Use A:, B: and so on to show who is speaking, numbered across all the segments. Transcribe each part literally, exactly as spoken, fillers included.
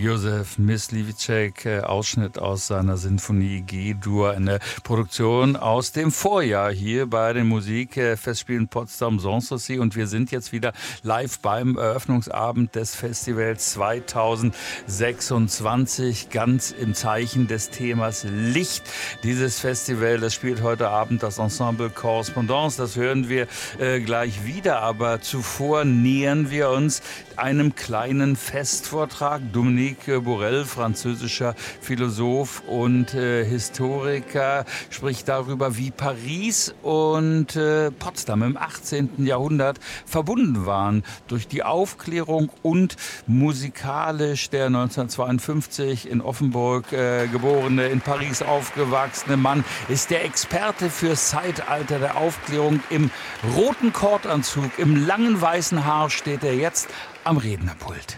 A: Josef Myslivicek, Ausschnitt aus seiner Sinfonie G-Dur, eine Produktion aus dem Vorjahr hier bei den Musikfestspielen Potsdam Sanssouci. Und wir sind jetzt wieder live beim Eröffnungsabend des Festivals zweitausendsechsundzwanzig, ganz im Zeichen des Themas Licht. Dieses Festival, das spielt heute Abend das Ensemble Correspondance, das hören wir äh, gleich wieder, aber zuvor nähern wir uns einem kleinen Festvortrag. Dominique Borel, französischer Philosoph und äh, Historiker, spricht darüber, wie Paris und äh, Potsdam im achtzehnten Jahrhundert verbunden waren durch die Aufklärung und musikalisch der neunzehnhundertzweiundfünfzig in Offenburg äh, geborene, in Paris aufgewachsene Mann ist der Experte fürs Zeitalter der Aufklärung. Im roten Kordanzug, im langen weißen Haar steht er jetzt am Rednerpult.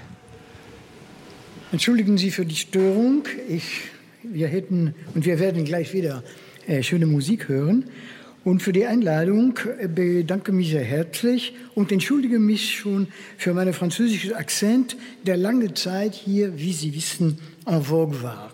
B: Entschuldigen Sie für die Störung. Ich, wir hätten und wir werden gleich wieder äh, schöne Musik hören. Und für die Einladung äh, bedanke mich sehr herzlich und entschuldige mich schon für meinen französischen Akzent, der lange Zeit hier, wie Sie wissen, en vogue war.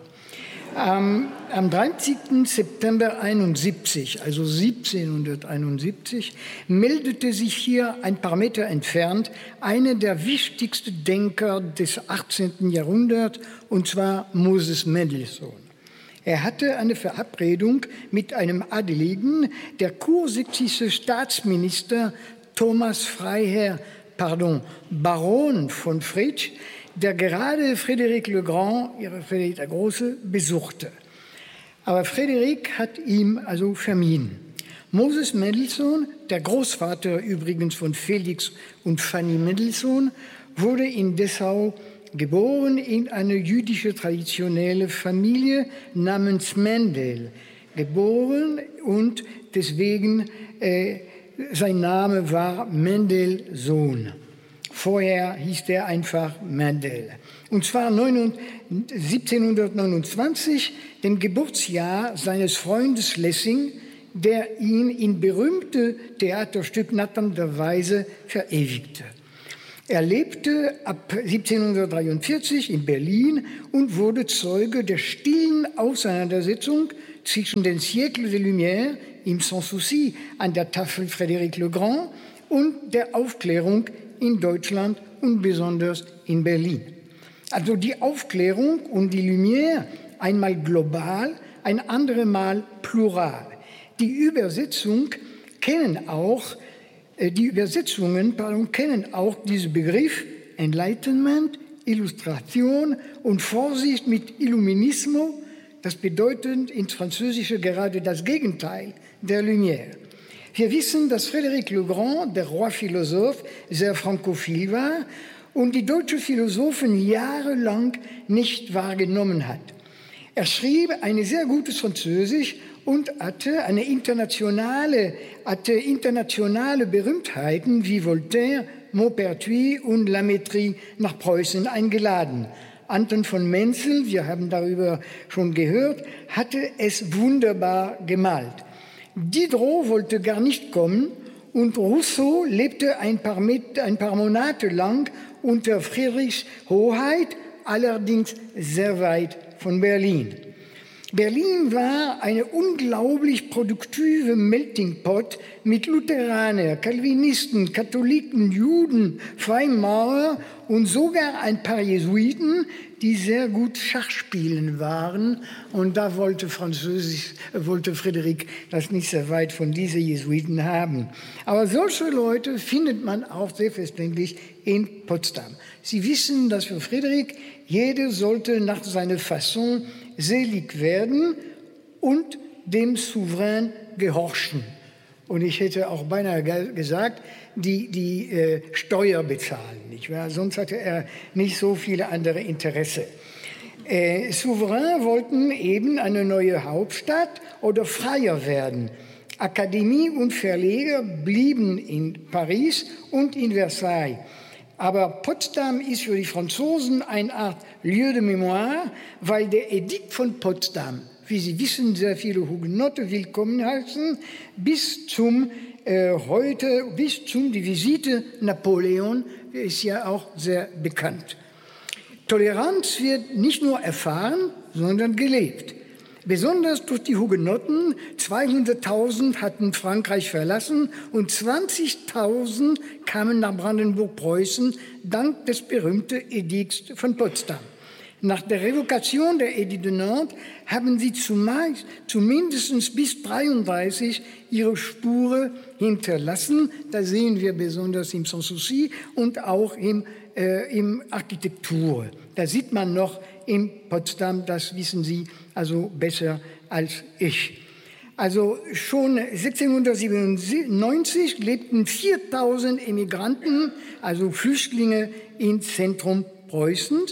B: Ähm, am dreizehnten September einundsiebzig, also siebzehnhunderteinundsiebzig, meldete sich hier ein paar Meter entfernt einer der wichtigsten Denker des achtzehnten Jahrhunderts, und zwar Moses Mendelssohn. Er hatte eine Verabredung mit einem Adeligen, der kursächsische Staatsminister Thomas Freiherr, pardon, Baron von Fritsch, der gerade Frédéric le Grand, ihre Frédéric der Große, besuchte. Aber Frédéric hat ihm also vermieden. Moses Mendelssohn, der Großvater übrigens von Felix und Fanny Mendelssohn, wurde in Dessau geboren in eine jüdische traditionelle Familie namens Mendel. Geboren und deswegen äh, sein Name war Mendelssohn. Vorher hieß der einfach Mendel. Und zwar siebzehnhundertneunundzwanzig, dem Geburtsjahr seines Freundes Lessing, der ihn in berühmte Theaterstück Nathan der Weise verewigte. Er lebte ab siebzehnhundertdreiundvierzig in Berlin und wurde Zeuge der stillen Auseinandersetzung zwischen den Siècles des Lumières im Sanssouci an der Tafel Frédéric le Grand und der Aufklärung in Deutschland und besonders in Berlin. Also die Aufklärung und die Lumière einmal global, ein anderes Mal plural. Die Übersetzung kennen auch, äh, die Übersetzungen pardon, kennen auch diesen Begriff Enlightenment, Illustration und Vorsicht mit Illuminismo. Das bedeutet ins Französische gerade das Gegenteil der Lumière. Wir wissen, dass Frédéric le Grand, der Roi-Philosoph, sehr frankophil war und die deutschen Philosophen jahrelang nicht wahrgenommen hat. Er schrieb ein sehr gutes Französisch und hatte eine internationale, hatte internationale Berühmtheiten wie Voltaire, Maupertuis und Lamétrie nach Preußen eingeladen. Anton von Menzel, wir haben darüber schon gehört, hatte es wunderbar gemalt. Diderot wollte gar nicht kommen und Rousseau lebte ein paar, Met- ein paar Monate lang unter Friedrichs Hoheit, allerdings sehr weit von Berlin. Berlin war eine unglaublich produktive Melting Pot mit Lutheranern, Calvinisten, Katholiken, Juden, Freimaurer und sogar ein paar Jesuiten, die sehr gut Schach spielen waren. Und da wollte, Französisch, wollte Frédéric das nicht sehr weit von diesen Jesuiten haben. Aber solche Leute findet man auch selbstverständlich in Potsdam. Sie wissen, dass für Frédéric jeder sollte nach seiner Fasson selig werden und dem Souverän gehorchen. Und ich hätte auch beinahe gesagt, die, die äh, Steuer bezahlen. Nicht wahr? Sonst hatte er nicht so viele andere Interesse. Äh, Souverän wollten eben eine neue Hauptstadt oder freier werden. Akademie und Verleger blieben in Paris und in Versailles. Aber Potsdam ist für die Franzosen eine Art Lieu de Mémoire, weil der Edikt von Potsdam, wie Sie wissen, sehr viele Hugenotten willkommen heißen, bis zum äh, heute, bis zum die Visite Napoleon ist ja auch sehr bekannt. Toleranz wird nicht nur erfahren, sondern gelebt. Besonders durch die Hugenotten. zweihunderttausend hatten Frankreich verlassen und zwanzigtausend kamen nach Brandenburg-Preußen dank des berühmten Edikts von Potsdam. Nach der Revokation der Edit de Nantes haben sie zumeist, zumindest bis dreiunddreißig ihre Spuren hinterlassen. Da sehen wir besonders im Sanssouci und auch im, äh, im Architektur. Da sieht man noch in Potsdam, das wissen Sie also besser als ich. Also schon sechzehnhundertsiebenundneunzig lebten viertausend Emigranten, also Flüchtlinge, im Zentrum Preußens.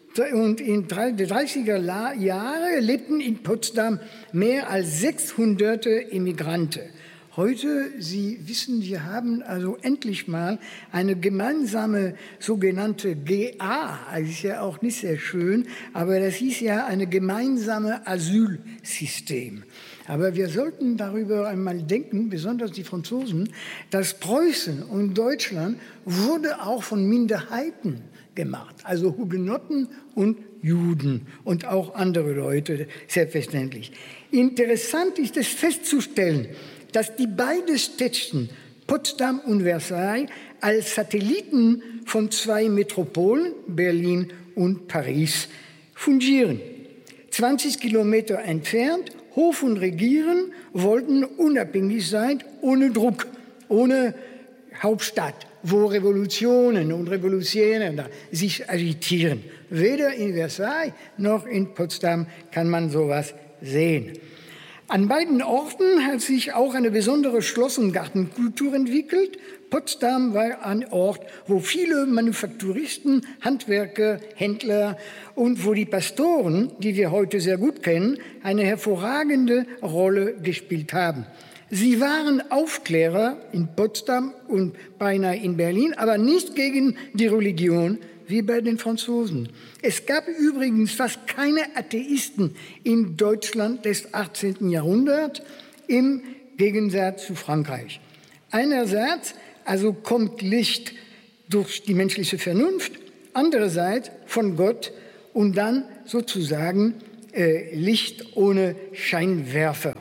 B: Und in den dreißiger Jahren lebten in Potsdam mehr als sechshundert Emigranten. Heute, Sie wissen, wir haben also endlich mal eine gemeinsame sogenannte G A. Das ist ja auch nicht sehr schön, aber das ist ja eine gemeinsame Asylsystem. Aber wir sollten darüber einmal denken, besonders die Franzosen, dass Preußen und Deutschland wurde auch von Minderheiten gemacht, also Hugenotten und Juden und auch andere Leute, selbstverständlich. Interessant ist es festzustellen, dass die beiden Städtchen, Potsdam und Versailles, als Satelliten von zwei Metropolen, Berlin und Paris, fungieren. zwanzig Kilometer entfernt, Hof und Regieren wollten unabhängig sein, ohne Druck, ohne Hauptstadt, wo Revolutionen und Revolutionäre sich agitieren. Weder in Versailles noch in Potsdam kann man sowas sehen. An beiden Orten hat sich auch eine besondere Schloss- und Gartenkultur entwickelt. Potsdam war ein Ort, wo viele Manufakturisten, Handwerker, Händler und wo die Pastoren, die wir heute sehr gut kennen, eine hervorragende Rolle gespielt haben. Sie waren Aufklärer in Potsdam und beinahe in Berlin, aber nicht gegen die Religion wie bei den Franzosen. Es gab übrigens fast keine Atheisten in Deutschland des achtzehnten Jahrhunderts im Gegensatz zu Frankreich. Einerseits also kommt Licht durch die menschliche Vernunft, andererseits von Gott und dann sozusagen äh, Licht ohne Scheinwerfer.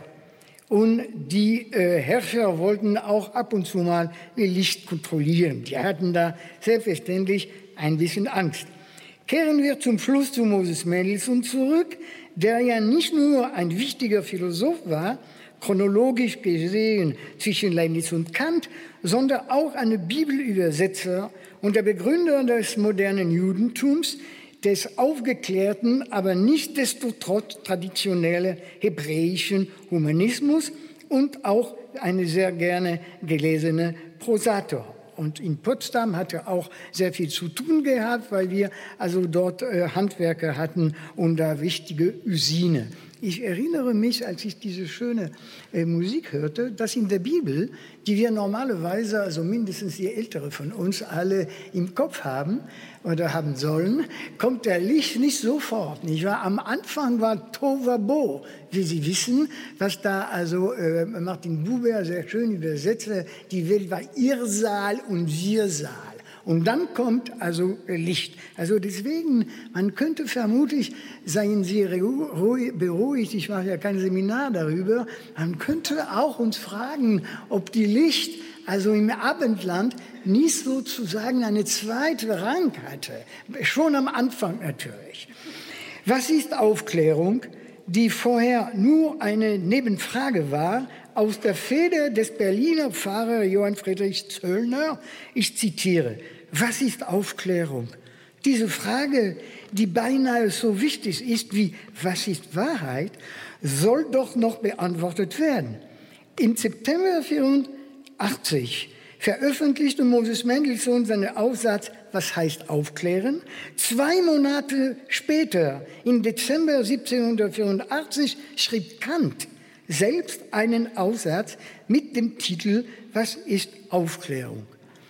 B: Und die äh, Herrscher wollten auch ab und zu mal ihr Licht kontrollieren. Die hatten da selbstverständlich ein bisschen Angst. Kehren wir zum Schluss zu Moses Mendelssohn zurück, der ja nicht nur ein wichtiger Philosoph war, chronologisch gesehen zwischen Leibniz und Kant, sondern auch ein Bibelübersetzer und der Begründer des modernen Judentums, des aufgeklärten, aber nichtsdestotrotz traditionellen hebräischen Humanismus und auch eine sehr gerne gelesene Prosator. Und in Potsdam hat er auch sehr viel zu tun gehabt, weil wir also dort äh, Handwerker hatten und da wichtige Usine. Ich erinnere mich, als ich diese schöne äh, Musik hörte, dass in der Bibel, die wir normalerweise, also mindestens die Ältere von uns, alle im Kopf haben oder haben sollen, kommt der Licht nicht sofort. Nicht wahr? Am Anfang war Tovabo, wie Sie wissen, was da also äh, Martin Buber sehr schön übersetzte, die Welt war Irrsal und Wirrsal. Und dann kommt also Licht. Also deswegen, man könnte vermutlich, seien Sie beruhigt, ich mache ja kein Seminar darüber, man könnte auch uns fragen, ob die Licht also im Abendland nicht sozusagen eine zweite Rang hatte. Schon am Anfang natürlich. Was ist Aufklärung, die vorher nur eine Nebenfrage war, aus der Feder des Berliner Pfarrers Johann Friedrich Zöllner? Ich zitiere: Was ist Aufklärung? Diese Frage, die beinahe so wichtig ist wie was ist Wahrheit, soll doch noch beantwortet werden. Im September vierundachtzig veröffentlichte Moses Mendelssohn seinen Aufsatz Was heißt Aufklären? Zwei Monate später, im Dezember siebzehnhundertvierundachtzig, schrieb Kant selbst einen Aufsatz mit dem Titel Was ist Aufklärung?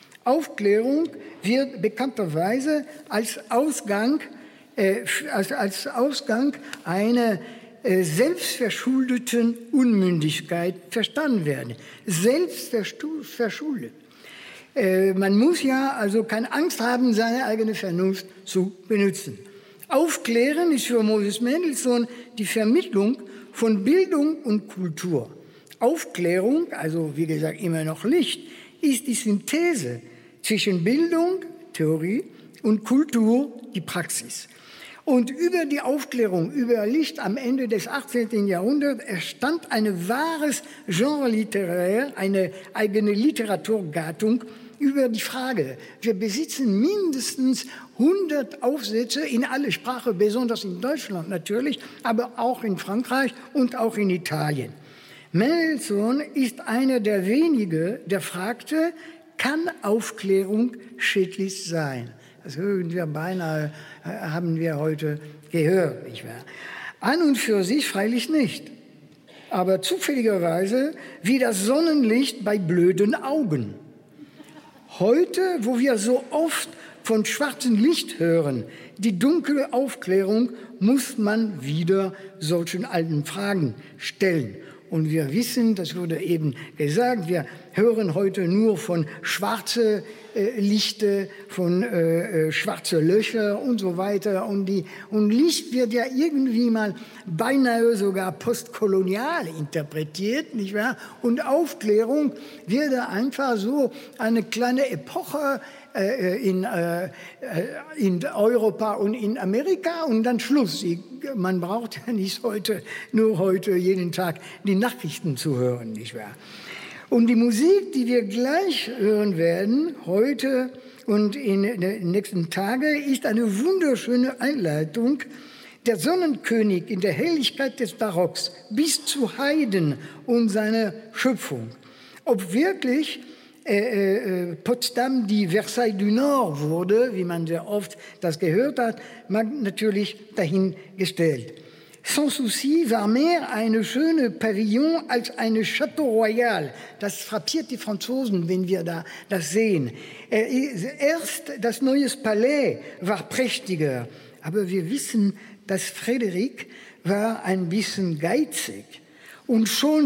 B: Aufklärung wird bekannterweise als Ausgang, äh, als, als Ausgang einer äh, selbstverschuldeten Unmündigkeit verstanden werden. Selbstverschuldet. Äh, man muss ja also keine Angst haben, seine eigene Vernunft zu benutzen. Aufklären ist für Moses Mendelssohn die Vermittlung von Bildung und Kultur. Aufklärung, also wie gesagt immer noch Licht, ist die Synthese zwischen Bildung, Theorie und Kultur, die Praxis. Und über die Aufklärung, über Licht am Ende des achtzehnten Jahrhunderts entstand ein wahres Genre literaire, eine eigene Literaturgattung über die Frage. Wir besitzen mindestens hundert Aufsätze in alle Sprachen, besonders in Deutschland natürlich, aber auch in Frankreich und auch in Italien. Mendelssohn ist einer der wenigen, der fragte, kann Aufklärung schädlich sein? Das hören wir beinahe, haben wir heute gehört, nicht wahr? An und für sich freilich nicht, aber zufälligerweise wie das Sonnenlicht bei blöden Augen. Heute, wo wir so oft von schwarzem Licht hören, die dunkle Aufklärung, muss man wieder solchen alten Fragen stellen. Und wir wissen, das wurde eben gesagt, wir hören heute nur von schwarzen äh, Lichte, von äh, äh, schwarzen Löcher und so weiter. Und, die, und Licht wird ja irgendwie mal beinahe sogar postkolonial interpretiert, nicht wahr? Und Aufklärung wird einfach so eine kleine Epoche äh, in, äh, in Europa und in Amerika und dann Schluss. Man braucht ja nicht heute, nur heute jeden Tag die Nachrichten zu hören, nicht wahr? Und die Musik, die wir gleich hören werden, heute und in den nächsten Tagen, ist eine wunderschöne Einleitung. Der Sonnenkönig in der Helligkeit des Barocks bis zu Haydn und seiner Schöpfung. Ob wirklich äh, äh, Potsdam die Versailles du Nord wurde, wie man sehr oft das gehört hat, mag natürlich dahingestellt. Sans Souci war mehr eine schöne Pavillon als eine Château Royal. Das frappiert die Franzosen, wenn wir da das sehen. Erst das neue Palais war prächtiger, aber wir wissen, dass Frédéric war ein bisschen geizig. Und schon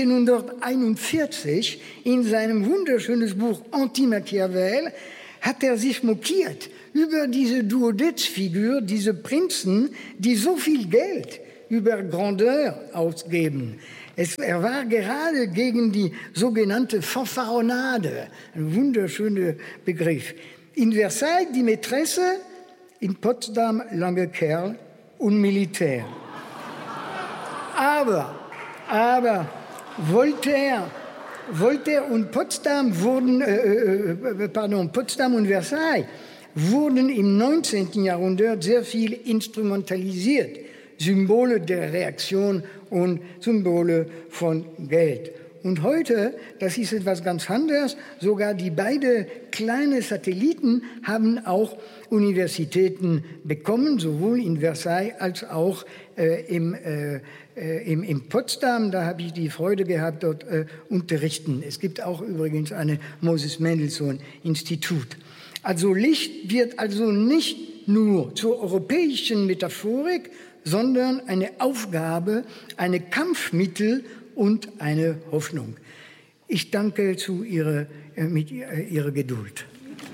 B: siebzehnhunderteinundvierzig in seinem wunderschönen Buch Anti-Machiavel hat er sich mokiert über diese Duodez-Figur, diese Prinzen, die so viel Geld über Grandeur ausgeben. Es, er war gerade gegen die sogenannte Fanfaronade, ein wunderschöner Begriff. In Versailles die Mätresse, in Potsdam lange Kerl und Militär. Aber, aber Voltaire, Voltaire und Potsdam wurden, äh, äh, pardon, Potsdam und Versailles wurden im neunzehnten Jahrhundert sehr viel instrumentalisiert. Symbole der Reaktion und Symbole von Geld. Und heute, das ist etwas ganz anderes, sogar die beiden kleinen Satelliten haben auch Universitäten bekommen, sowohl in Versailles als auch äh, im, äh, im, in Potsdam. Da habe ich die Freude gehabt, dort äh, unterrichten. Es gibt auch übrigens ein Moses Mendelssohn Institut. Also Licht wird also nicht nur zur europäischen Metaphorik, sondern eine Aufgabe, eine Kampfmittel und eine Hoffnung. Ich danke zu Ihrer, äh, mit Ihrer Geduld.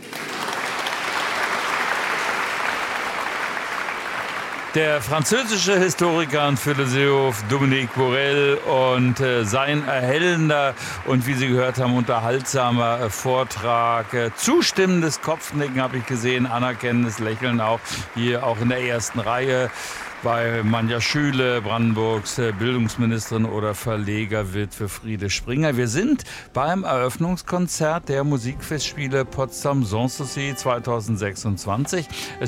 A: Der französische Historiker und Philosoph Dominique Borel und äh, sein erhellender und, wie Sie gehört haben, unterhaltsamer äh, Vortrag. Äh, zustimmendes Kopfnicken habe ich gesehen, anerkennendes Lächeln auch hier auch in der ersten Reihe bei Manja Schüle, Brandenburgs Bildungsministerin oder Verlegerwitwe Friede Springer. Wir sind beim Eröffnungskonzert der Musikfestspiele Potsdam Sans Souci zweitausendsechsundzwanzig. Es